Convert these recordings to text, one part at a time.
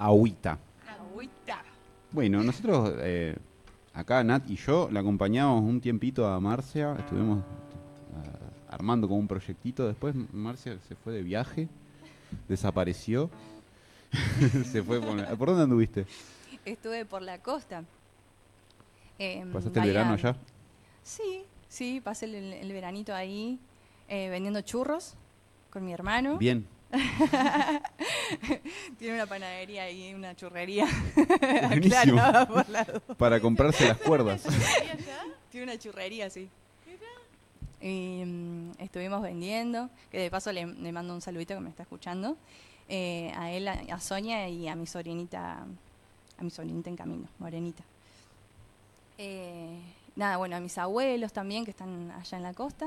Agüita. Agüita. Bueno, nosotros, acá Nat y yo, la acompañamos un tiempito a Marcia, estuvimos armando como un proyectito, después Marcia se fue de viaje, desapareció, se fue ¿por dónde anduviste? Estuve por la costa. ¿Pasaste el verano allá? Sí, sí, pasé el veranito ahí vendiendo churros con mi hermano. Bien. Tiene una panadería y una churrería. Buenísimo. Aclaraba por la duda. Para comprarse las cuerdas. Tiene una churrería, sí. Y estuvimos vendiendo, que de paso le mando un saludito que me está escuchando, a él, a Sonia y a mi sobrinita en camino, Morenita. Nada, bueno, a mis abuelos también que están allá en la costa.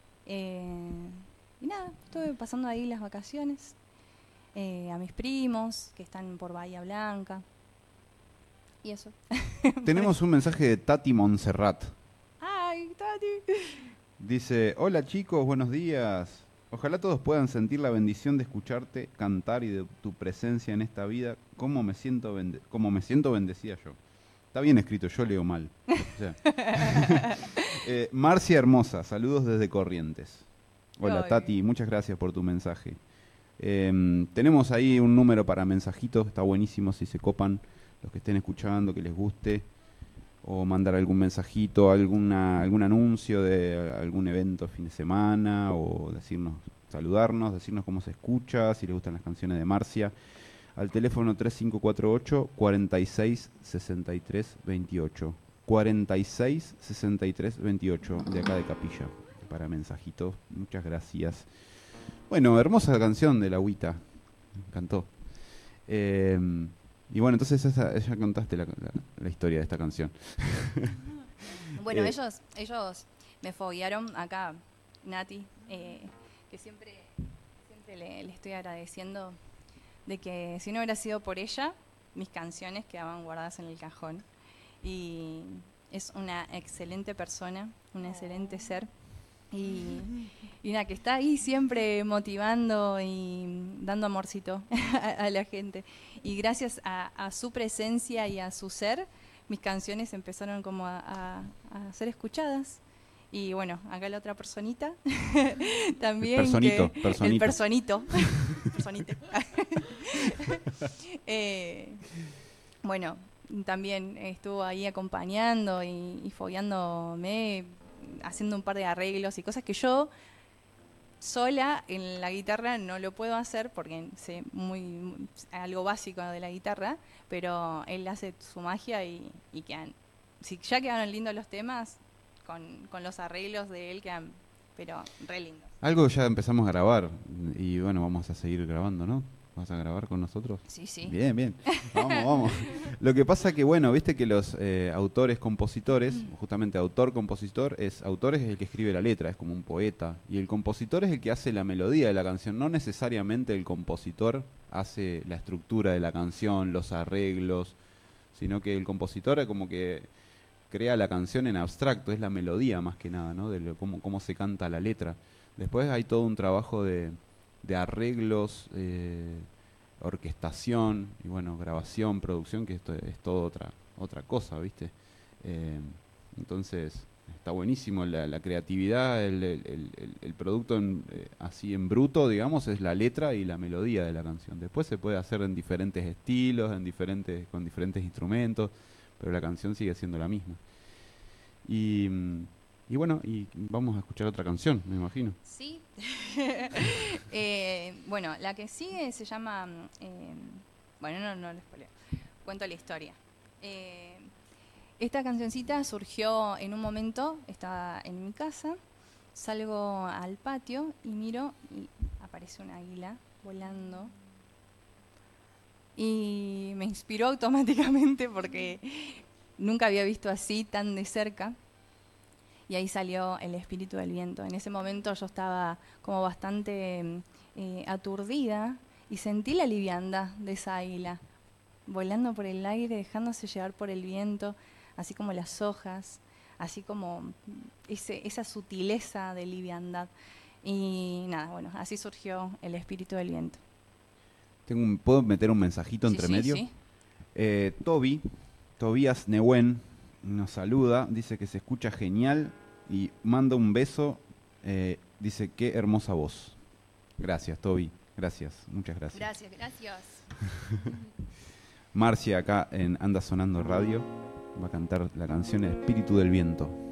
Y nada, estuve pasando ahí las vacaciones. A mis primos que están por Bahía Blanca. Y eso. Tenemos un mensaje de Tati Montserrat. ¡Ay, Tati! Dice, hola chicos, buenos días. Ojalá todos puedan sentir la bendición de escucharte cantar y de tu presencia en esta vida, como me siento bendecida yo. Está bien escrito, yo leo mal. O sea. Marcia Hermosa, saludos desde Corrientes. Hola Ay. Tati, muchas gracias por tu mensaje. Tenemos ahí un número para mensajitos, está buenísimo si se copan los que estén escuchando, que les guste, o mandar algún mensajito, algún anuncio de algún evento fin de semana, o saludarnos, decirnos cómo se escucha, si les gustan las canciones de Marcia, al teléfono 3548 46 63 28. 46 63 28 de acá de Capilla, para mensajitos. Muchas gracias. Bueno, hermosa canción de la Agüita, me encantó. Y bueno, entonces ya contaste la historia de esta canción. Bueno, ellos me foguearon acá, Nati, que siempre le estoy agradeciendo de que si no hubiera sido por ella, mis canciones quedaban guardadas en el cajón. Y es una excelente persona, un excelente ser. Y nada, que está ahí siempre motivando y dando amorcito a la gente. Y gracias a su presencia y a su ser, mis canciones empezaron como a ser escuchadas. Y bueno, acá la otra personita también. El personito. Personite. Bueno, también estuvo ahí acompañando y fogueándome, haciendo un par de arreglos y cosas que yo sola en la guitarra no lo puedo hacer porque sé algo básico de la guitarra, pero él hace su magia y quedan, si ya quedaron lindos los temas, con los arreglos de él quedan, pero re lindos. Algo ya empezamos a grabar y bueno, vamos a seguir grabando, ¿no? ¿Vas a grabar con nosotros? Sí, sí. Bien, bien. Vamos. Lo que pasa que, bueno, viste que los autores, compositores, justamente autor-compositor, autor es el que escribe la letra, es como un poeta. Y el compositor es el que hace la melodía de la canción. No necesariamente el compositor hace la estructura de la canción, los arreglos, sino que el compositor es como que crea la canción en abstracto, es la melodía más que nada, ¿no? De cómo se canta la letra. Después hay todo un trabajo de arreglos, orquestación y bueno, grabación, producción, que esto es todo otra cosa, ¿viste? Entonces está buenísimo la creatividad, el producto así en bruto, digamos, es la letra y la melodía de la canción. Después se puede hacer en diferentes estilos, con diferentes instrumentos, pero la canción sigue siendo la misma. Y bueno, y vamos a escuchar otra canción, me imagino. Sí. Bueno, la que sigue se llama... bueno, no lo spoileo. Cuento la historia. Esta cancioncita surgió en un momento, estaba en mi casa, salgo al patio y miro y aparece un águila volando. Y me inspiró automáticamente porque nunca había visto así tan de cerca. Y ahí salió el espíritu del viento. En ese momento yo estaba como bastante aturdida y sentí la liviandad de esa águila, volando por el aire, dejándose llevar por el viento, así como las hojas, así como esa sutileza de liviandad. Y nada, bueno, así surgió el espíritu del viento. ¿Puedo meter un mensajito Sí, entre sí, medio? sí. Tobías Nehuen nos saluda, dice que se escucha genial y manda un beso. Dice, qué hermosa voz. Gracias, Toby. Gracias, muchas gracias. Gracias. Marcia acá en Anda Sonando Radio va a cantar la canción El Espíritu del Viento.